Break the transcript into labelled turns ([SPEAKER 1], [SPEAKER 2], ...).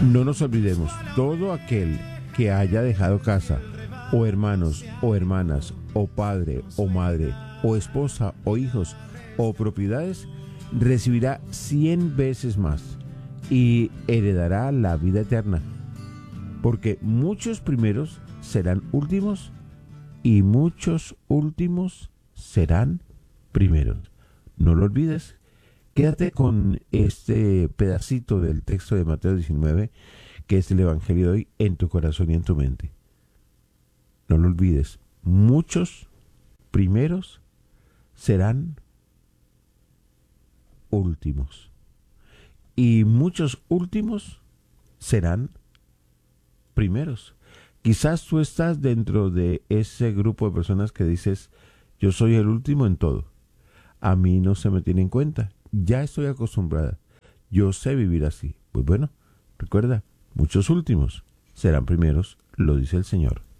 [SPEAKER 1] No nos olvidemos, todo aquel que haya dejado casa, o hermanos, o hermanas, o padre, o madre, o esposa, o hijos, o propiedades, recibirá 100 veces más y heredará la vida eterna. Porque muchos primeros serán últimos y muchos últimos serán primeros. No lo olvides. Quédate con este pedacito del texto de Mateo 19, que es el Evangelio de hoy, en tu corazón y en tu mente. No lo olvides. Muchos primeros serán últimos. Y muchos últimos serán primeros. Quizás tú estás dentro de ese grupo de personas que dices, yo soy el último en todo. A mí no se me tiene en cuenta. Ya estoy acostumbrada. Yo sé vivir así. Pues bueno, recuerda, muchos últimos serán primeros, lo dice el Señor.